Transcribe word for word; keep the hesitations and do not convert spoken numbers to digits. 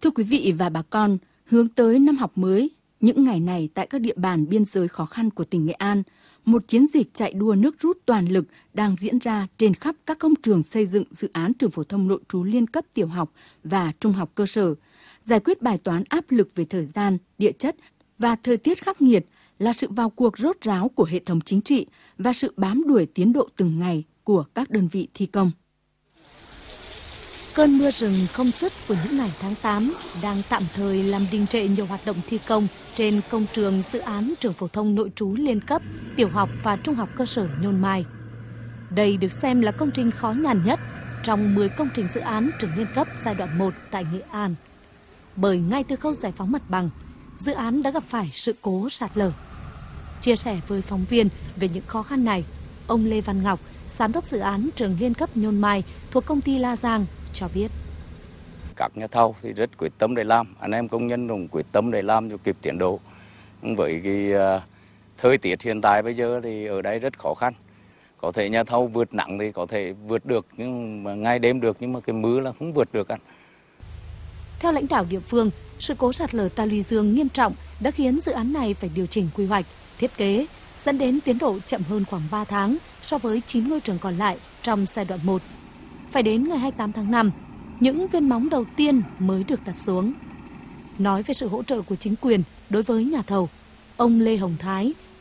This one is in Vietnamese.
Thưa quý vị và bà con, hướng tới năm học mới, những ngày này tại các địa bàn biên giới khó khăn của tỉnh Nghệ An, một chiến dịch chạy đua nước rút toàn lực đang diễn ra trên khắp các công trường xây dựng dự án trường phổ thông nội trú liên cấp tiểu học và trung học cơ sở. Giải quyết bài toán áp lực về thời gian, địa chất và thời tiết khắc nghiệt là sự vào cuộc rốt ráo của hệ thống chính trị và sự bám đuổi tiến độ từng ngày của các đơn vị thi công. Cơn mưa rừng không dứt của những ngày tháng tám đang tạm thời làm đình trệ nhiều hoạt động thi công trên công trường dự án trường phổ thông nội trú liên cấp, tiểu học và trung học cơ sở Nhôn Mai. Đây được xem là công trình khó nhằn nhất trong mười công trình dự án trường liên cấp giai đoạn một tại Nghệ An. Bởi ngay từ khâu giải phóng mặt bằng, dự án đã gặp phải sự cố sạt lở. Chia sẻ với phóng viên về những khó khăn này, ông Lê Văn Ngọc, giám đốc dự án trường liên cấp Nhôn Mai thuộc công ty La Giang cho biết. Các nhà thầu thì rất quyết tâm để làm, anh em công nhân cũng quyết tâm để làm cho kịp tiến độ. Với cái uh, thời tiết hiện tại bây giờ thì ở đây rất khó khăn. Có thể nhà thầu vượt nặng thì có thể vượt được, nhưng mà ngày đêm được, nhưng mà cái mưa là không vượt được anh. Theo lãnh đạo địa phương, sự cố sạt lở ta luy dương nghiêm trọng đã khiến dự án này phải điều chỉnh quy hoạch, thiết kế, dẫn đến tiến độ chậm hơn khoảng ba tháng so với chín ngôi trường còn lại trong giai đoạn một. Phải đến ngày hai mươi tám tháng năm, những viên móng đầu tiên mới được đặt xuống. Nói về sự hỗ trợ của chính quyền đối với nhà thầu, ông Lê Hồng Thái,